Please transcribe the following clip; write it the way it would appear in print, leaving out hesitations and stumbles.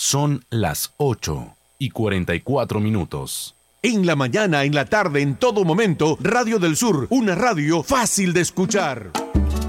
Son las 8:44. En la mañana, en la tarde, en todo momento, Radio del Sur, una radio fácil de escuchar.